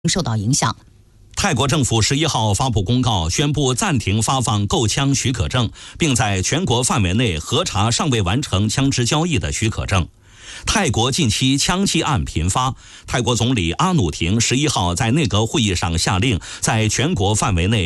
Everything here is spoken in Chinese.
受到影响。 泰国政府11号发布公告，宣布暂停发放购枪许可证，并在全国范围内核查尚未完成枪支交易的许可证。泰国近期枪击案频发，泰国总理阿努廷11号在内阁会议上下令，在全国范围内